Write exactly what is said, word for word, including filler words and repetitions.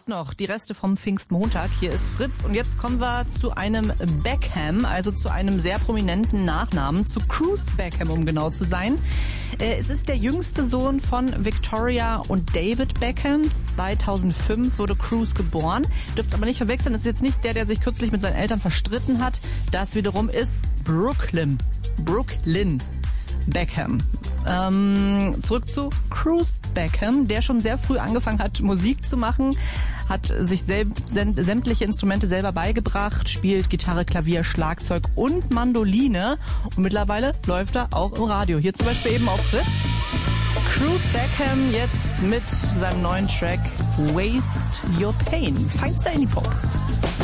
Jetzt noch die Reste vom Pfingstmontag. Hier ist Fritz und jetzt kommen wir zu einem Beckham, also zu einem sehr prominenten Nachnamen, zu Cruz Beckham, um genau zu sein. Es ist der jüngste Sohn von Victoria und David Beckham. zweitausendfünf wurde Cruz geboren. Dürft aber nicht verwechseln, das ist jetzt nicht der, der sich kürzlich mit seinen Eltern verstritten hat. Das wiederum ist Brooklyn. Brooklyn Beckham. Ähm, zurück zu Cruz Beckham, der schon sehr früh angefangen hat, Musik zu machen, hat sich selbst, sämtliche Instrumente selber beigebracht, spielt Gitarre, Klavier, Schlagzeug und Mandoline und mittlerweile läuft er auch im Radio. Hier zum Beispiel eben auf Fritz. Cruz Beckham jetzt mit seinem neuen Track Waste Your Pain. Feinster Indie-Pop.